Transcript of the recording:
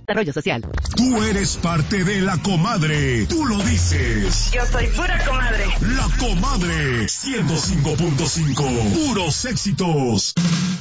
Desarrollo Social. Tú eres parte de La Comadre. Tú lo dices. Yo soy pura comadre. La Comadre 105.5. Puros éxitos.